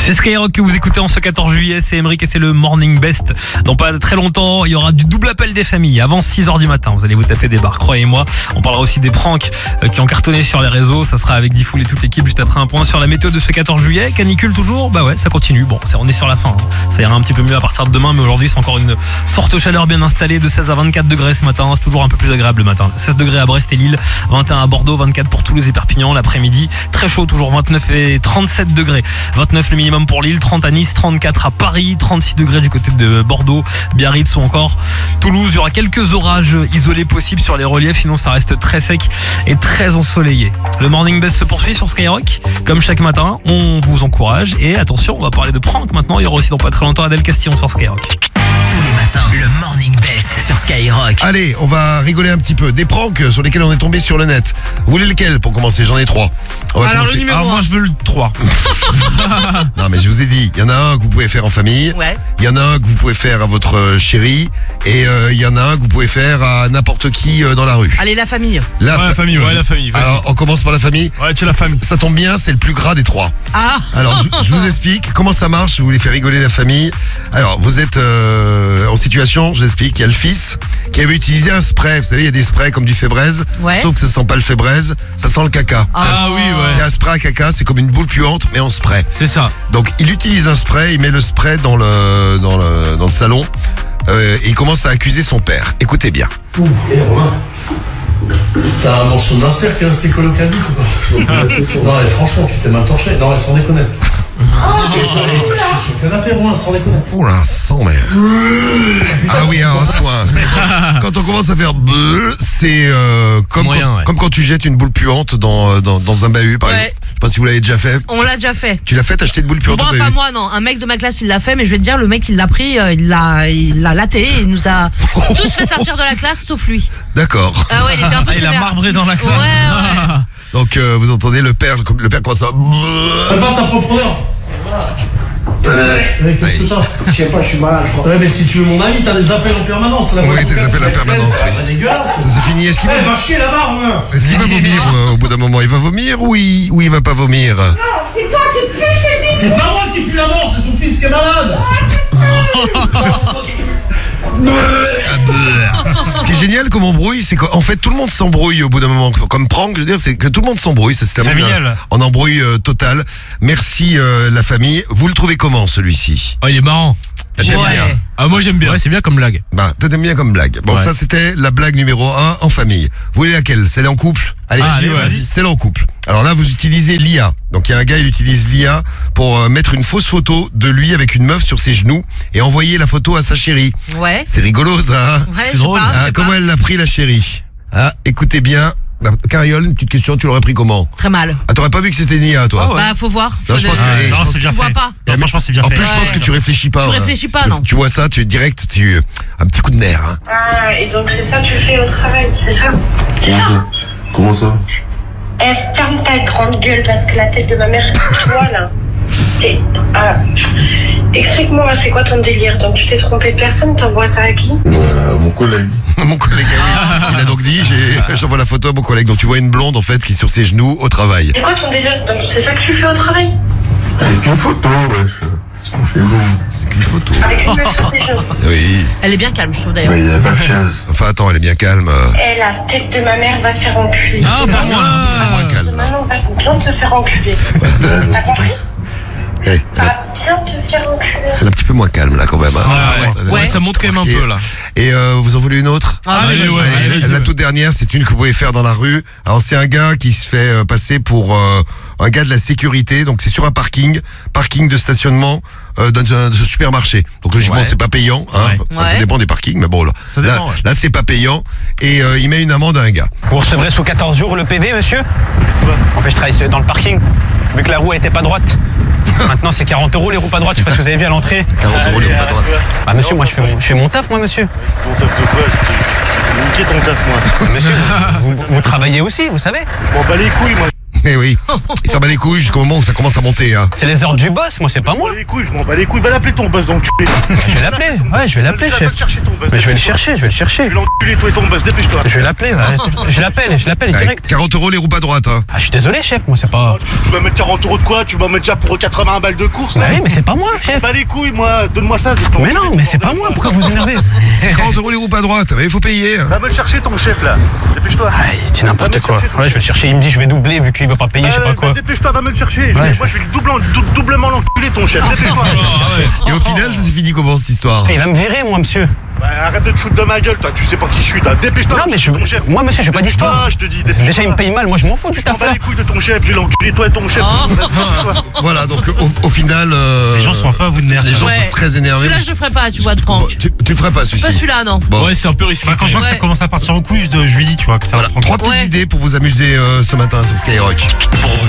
C'est Skyrock que vous écoutez en ce 14 juillet, c'est Emeric et c'est le Morning Best. Dans pas très longtemps, il y aura du double appel des familles avant 6h du matin. Vous allez vous taper des barres, croyez-moi. On parlera aussi des pranks qui ont cartonné sur les réseaux. Ça sera avec Diffoul et toute l'équipe juste après un point sur la météo de ce 14 juillet. Canicule toujours? Bah ouais, ça continue. Bon, on est sur la fin. Ça ira un petit peu mieux à partir de demain, mais aujourd'hui c'est encore une forte chaleur bien installée de 16 à 24 degrés ce matin. C'est toujours un peu plus agréable le matin. 16 degrés à Brest et Lille, 21 à Bordeaux, 24 pour Toulouse et Perpignan. L'après-midi, très chaud, toujours 29 et 37 degrés. 29 le minimum pour Lille, 30 à Nice, 34 à Paris, 36 degrés du côté de Bordeaux, Biarritz ou encore Toulouse. Il y aura quelques orages isolés possibles sur les reliefs, sinon ça reste très sec et très ensoleillé. Le Morning Best se poursuit sur Skyrock. Comme chaque matin, on vous encourage et attention, on va parler de prank maintenant. Il y aura aussi dans pas très longtemps Adèle Castillon sur Skyrock. Tous les matins, le Morning Best sur Skyrock. Allez, on va rigoler un petit peu. Des pranks sur lesquels on est tombé sur le net. Vous voulez lequel pour commencer? J'en ai 3. Alors le numéro 1. Moi je veux le 3. Non mais je vous ai dit, il y en a un que vous pouvez faire en famille. Ouais. Il y en a un que vous pouvez faire à votre chérie. Et il y en a un que vous pouvez faire à n'importe qui dans la rue. Allez, la famille. La famille, la famille. Alors on commence par la famille. Ouais, tu la famille. Ça tombe bien, c'est le plus gras des 3. Ah. Alors je vous explique comment ça marche. Je voulais faire rigoler la famille. Alors vous êtes en situation, je vous explique. Il y a le fils qui avait utilisé un spray. Vous savez, il y a des sprays comme du Febreze. Ouais. Sauf que ça sent pas le Febreze, ça sent le caca. Ah oui, ouais. C'est un spray à caca, c'est comme une boule puante, mais en spray. C'est ça. Donc il utilise un spray, il met le spray dans le salon et il commence à accuser son père. Écoutez bien. Eh Romain, t'as un morceau de master qui est resté collé au caddie ou pas? Non mais franchement, tu t'es mal torché. Non mais sans déconner. Je suis sur le canapé Romain, sans déconner. Oh là, sang mais. Ah oui, alors à ce point. Quand on commence à faire bleu, c'est comme quand tu jettes une boule puante dans un bahut par exemple. Je sais pas si vous l'avez déjà fait. On l'a déjà fait. Tu l'as fait, t'as acheté une boule puante dans Bon, le pas bahut? moi, non. Un mec de ma classe, il l'a fait, mais je vais te dire, le mec, il l'a pris, il l'a laté, et il nous a tous fait sortir de la classe, sauf lui. D'accord. Ah ouais, il était un peu sévère. Il a marbré dans la classe. Ouais. Donc vous entendez le père commence à. Prépare ta profondeur. Qu'est-ce que t'as? Je sais pas, je suis malade, je crois. Ouais mais si tu veux mon avis, t'as des appels en permanence. Oui, des appels en permanence, oui. C'est dégueulasse. Ça c'est fini. Est-ce qu'il va, Va chier la barre, Romain. est-ce qu'il va vomir au bout d'un moment? Il va vomir ou il va pas vomir? C'est toi qui pue, C'est pas moi qui pue la mort, c'est ton fils qui est malade. Ah, bleu. Ce qui est génial comme embrouille, c'est qu'en fait tout le monde s'embrouille au bout d'un moment. Comme prank, je veux dire, c'est que tout le monde s'embrouille. Ça se termine en embrouille totale. Merci la famille. Vous le trouvez comment celui-ci? Oh, il est marrant. T'aimes bien? Ah, moi j'aime bien. Ouais, c'est bien comme blague. Bah, t'aimes bien comme blague. Bon, Ouais. ça c'était la blague numéro 1 en famille. Vous voulez laquelle? Celle en couple? Allez, vas-y. Celle en couple. Alors là, vous utilisez l'IA. Donc il y a un gars, il utilise l'IA pour mettre une fausse photo de lui avec une meuf sur ses genoux et envoyer la photo à sa chérie. Ouais. C'est rigolo ça, hein? Ouais, C'est drôle. Comment elle l'a pris la chérie? Ah, écoutez bien. Cariole, une petite question, tu l'aurais pris comment? Très mal. Ah, t'aurais pas vu que c'était une IA, toi? Bah, faut voir. Non, je pense que, Ouais, je non, pense c'est que- bien Tu vois fait. pas. Non, franchement, c'est bien en fait. plus, je pense que tu réfléchis pas. Tu réfléchis pas, non. Tu vois ça, tu direct, un petit coup de nerf. Hein. Ah, et donc c'est ça que tu fais au travail, c'est ça? C'est ça? Comment ça? Eh, ferme ta grande gueule parce que la tête de ma mère, toi là. Explique-moi, c'est quoi ton délire? Donc tu t'es trompé de personne, t'envoies ça à qui? Mon collègue. Mon collègue, il a donc dit, j'envoie la photo à mon collègue. Donc tu vois une blonde en fait qui est sur ses genoux au travail. C'est quoi ton délire? Donc c'est ça que tu fais au travail? C'est qu'une photo, wesh. C'est bon. C'est qu'une photo. Avec une meuf sur tes genoux. Oui. Elle est bien calme, je trouve d'ailleurs. Mais il n'y a pas de chaise. Enfin attends, elle est bien calme. Eh, la tête de ma mère va te faire enculer. Ah, pas moi. Moins calme. Maintenant, on va bien te faire enculer. T'as compris? Eh, Va bien te faire enculer. elle est un petit peu moins calme là quand même. Hein. Ouais, ça monte quand même un peu là. Et vous en voulez une autre? Ah, Allez, mais ouais. vas-y. Allez, La toute dernière, c'est une que vous pouvez faire dans la rue. Alors c'est un gars qui se fait passer pour un gars de la sécurité. Donc c'est sur un parking de stationnement d'un supermarché. Donc logiquement Ouais. c'est pas payant. Hein. Ouais. Enfin, ça Ouais. dépend des parkings, mais bon là, Ça dépend, là, ouais. là, c'est pas payant. Et il met une amende à un gars. Vous recevrez sous 14 jours le PV, monsieur? En fait, je travaille dans le parking, vu que la roue était pas droite. Maintenant, c'est 40 € les roues pas droites, je sais pas si vous avez vu à l'entrée. 40 € les roues à droite. Ah, monsieur, moi, je fais mon taf, moi, monsieur. Ton taf de quoi? Je t'ai niqué ton taf, moi. Monsieur, vous travaillez aussi, vous savez. Je m'en bats les couilles, moi. Eh oui. Il s'en bat les couilles jusqu'au moment où ça commence à monter. Hein. C'est les ordres du boss, moi c'est pas moi. Je m'en bats les couilles, va l'appeler ton boss donc tu Je vais l'appeler, ouais, je vais l'appeler, chef. Mais je vais le chercher, je vais le chercher. Je vais l'enculer toi et ton boss, dépêche-toi. Je vais l'appeler, ouais. Je l'appelle direct. 40 € les roues pas droite. Hein. Ah, je suis désolé, chef, moi c'est pas. Tu vas mettre 40 € de quoi? Tu vas mettre déjà pour 80 balles de course Bah oui, mais c'est pas moi, chef. Bah les couilles, moi, donne-moi ça. Mais non, mais c'est pas moi, pourquoi vous énervez? 40 € les roues pas droite, mais il faut payer. Va me le chercher ton chef là, dépêche-toi. Ah, il dit n'importe quoi. Ouais, je vais le chercher, il me dit je vais doubler vu qu'il veut pas payer, je sais pas quoi. Dépêche-toi, va me le chercher. Ouais. Moi je vais doublement l'enculer ton chef, dépêche-toi. Et au final, ça s'est fini comment cette histoire? Il va me virer, moi, monsieur. Bah, arrête de te foutre de ma gueule, toi, tu sais pas qui je suis, toi. Dépêche-toi. Non, mais ton chef. moi, monsieur, je veux pas d'histoire. Je te dis, dépêche-toi. Déjà, il me paye mal, moi, je m'en fous du Je m'en taf bats là. les couilles de ton chef, j'ai l'enculé, toi et ton chef. Voilà, donc au final... Les gens sont un peu à bout de nerfs. Les gens Ouais. sont très énervés. Celui-là, je le ferai pas, tu vois, de Bon, prank. tu le ferais pas celui-ci. Pas celui-là, non. Bon. Ouais, c'est un peu risqué. Quand je vois que ça Ouais. commence à partir en couille, je lui dis, tu vois, que ça va Voilà, prendre. 3 petites Ouais. idées pour vous amuser ce matin sur Skyrock.